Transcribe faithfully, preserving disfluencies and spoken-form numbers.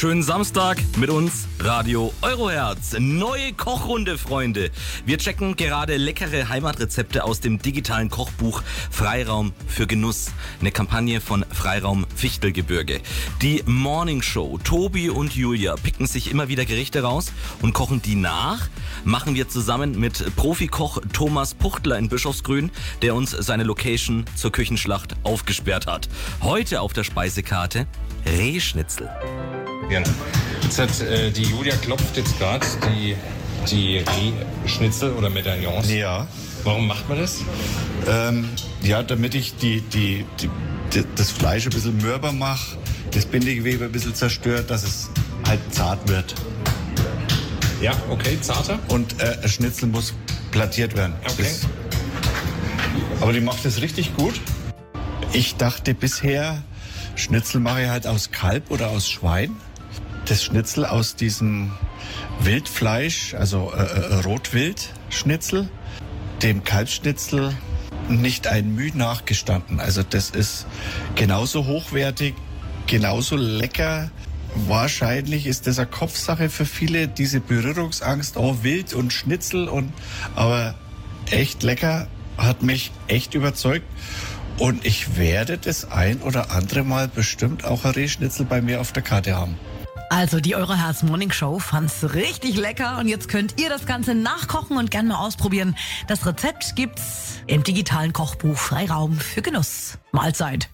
Schönen Samstag mit uns, Radio Euroherz. Neue Kochrunde, Freunde. Wir checken gerade leckere Heimatrezepte aus dem digitalen Kochbuch Freiraum für Genuss. Eine Kampagne von Freiraum Fichtelgebirge. Die Morning Show. Tobi und Julia picken sich immer wieder Gerichte raus und kochen die nach. Machen wir zusammen mit Profikoch Thomas Puchtler in Bischofsgrün, der uns seine Location zur Küchenschlacht aufgesperrt hat. Heute auf der Speisekarte Rehschnitzel. Ja. Jetzt hat äh, die Julia klopft jetzt gerade die, die Rehschnitzel oder Medaillons. Ja. Warum macht man das? Ähm, ja, damit ich die, die, die, die, das Fleisch ein bisschen mürber mache, das Bindegewebe ein bisschen zerstört, dass es halt zart wird. Ja, okay, zarter. Und äh, ein Schnitzel muss plattiert werden. Okay. Das, aber die macht das richtig gut. Ich dachte bisher, Schnitzel mache ich halt aus Kalb oder aus Schwein. Das Schnitzel aus diesem Wildfleisch, also äh, Rotwildschnitzel, dem Kalbsschnitzel nicht ein Mühe nachgestanden. Also das ist genauso hochwertig, genauso lecker. Wahrscheinlich ist das eine Kopfsache für viele, diese Berührungsangst, oh Wild und Schnitzel, und aber echt lecker, hat mich echt überzeugt. Und ich werde das ein oder andere Mal bestimmt auch ein Rehschnitzel bei mir auf der Karte haben. Also die Euroherz Morning Show fand's richtig lecker und jetzt könnt ihr das Ganze nachkochen und gerne mal ausprobieren. Das Rezept gibt's im digitalen Kochbuch Freiraum für Genuss. Mahlzeit.